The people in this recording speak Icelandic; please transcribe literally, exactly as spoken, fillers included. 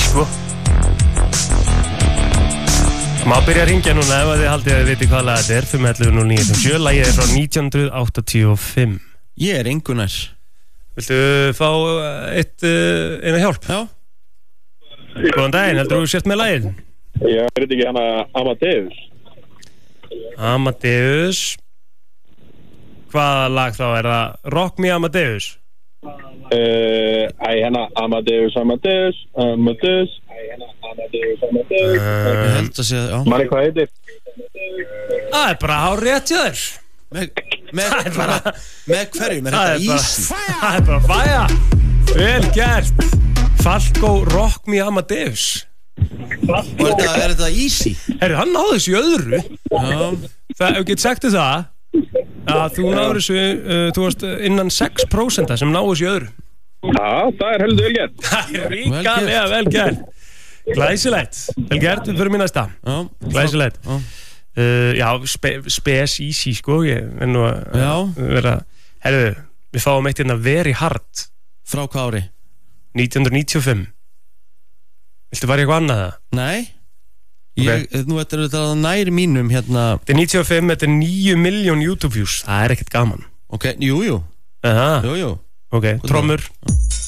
sko. Má byrja að ringja núna ef þið haldið að þið viti hvað lag þetta er. fimm ellefu núll níu fimm sjö. Lagið er frá nítján hundruð áttatíu og fimm. Ég er engunar. Viltu fá eitt, uh, eina hjálp? Já. Góðan daginn, heldur þú sért með lagið? Já, er þetta ekki hana Amadeus? Amadeus. Hvaða lag þá? Er það Rock Me Amadeus? Uh, æ, hérna Amadeus, Amadeus, Amadeus Æ, hérna Amadeus, Amadeus uh, Ég held að segja, já Manni, hvað heitir? Það er bara hár rétt hjá þér. Með, með, Það er bara- með, með hverjum er Það þetta er bara- easy? Það er bara fæja. Vel gert. Falco Rock Me Amadeus. Og er þetta, er þetta easy? Herru, hann náði þessu í öðru. Já. Það, ef get sagt þér það að þú náður þessu, uh, þú varst innan sex prósent sem náðu þessu í öðru. Já, það er heldur vel gert. Það er ríkalega vel gert. Glæsilegt. Vel gert, við fyrir mín næsta. Já. Glæsilegt. Já. Uh, já, spe, spes easy, sko. Ég er nú að Já. vera... Herru, við fáum eitt hérna Very Hard. Frá hvað ári? nítján hundruð níutíu og fimm. Viltu fara í eitthvað annað það? Nei. Ég, nú þetta er þetta nær mínum hérna. Þetta er níutíu og fimm, þetta er níu milljón YouTube views. Það er ekkert gaman. Ok, jú, jú. Aha, Jú, jú. ok, trommur.